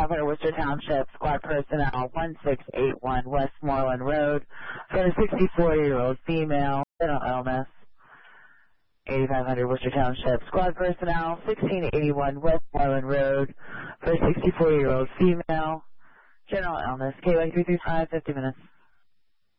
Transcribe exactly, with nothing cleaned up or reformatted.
eighty-five hundred Worcester Township, squad personnel, one six eight one Westmoreland Road, for a sixty-four-year-old female, mental illness. eighty-five hundred Worcester Township, squad personnel, sixteen eighty-one Westmoreland Road, for a sixty-four-year-old female, general illness. K Y three three five, fifty minutes.